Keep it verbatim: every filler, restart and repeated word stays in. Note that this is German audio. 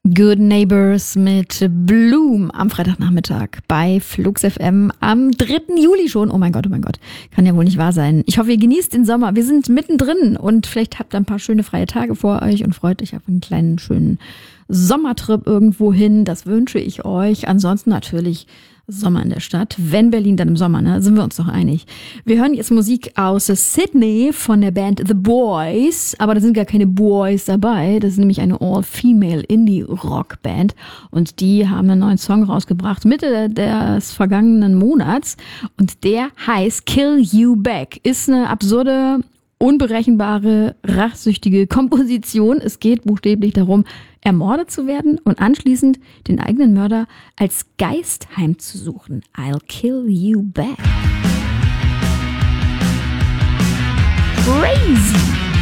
Good Neighbors mit Bloom am Freitagnachmittag bei Flux F M am dritten Juli schon. Oh mein Gott, oh mein Gott. Kann ja wohl nicht wahr sein. Ich hoffe, ihr genießt den Sommer. Wir sind mittendrin und vielleicht habt ihr ein paar schöne freie Tage vor euch und freut euch auf einen kleinen, schönen Sommertrip irgendwo hin. Das wünsche ich euch. Ansonsten natürlich Sommer in der Stadt. Wenn Berlin, dann im Sommer, ne? Sind wir uns doch einig. Wir hören jetzt Musik aus Sydney von der Band The Boys, aber da sind gar keine Boys dabei. Das ist nämlich eine All-Female Indie-Rock-Band und die haben einen neuen Song rausgebracht Mitte des vergangenen Monats und der heißt Kill You Back. Ist eine absurde, unberechenbare, rachsüchtige Komposition. Es geht buchstäblich darum, ermordet zu werden und anschließend den eigenen Mörder als Geist heimzusuchen. I'll kill you back. Crazy!